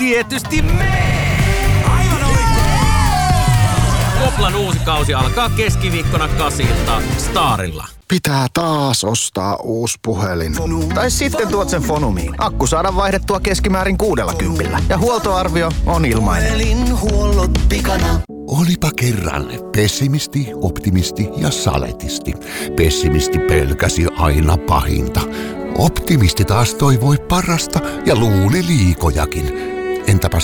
tietysti me! Aivan oikein! Koplan uusi kausi alkaa keskiviikkona 8 Starilla. Pitää taas ostaa uusi puhelin. Tai sitten tuot sen Fonumiin. Akku saadaan vaihdettua keskimäärin 60 ja huoltoarvio on ilmainen. Puhelinhuollot pikana. Olipa kerran pessimisti, optimisti ja saletisti. Pessimisti pelkäsi aina pahinta. Optimisti taas toivoi parasta ja luuli liikojakin. Entäpä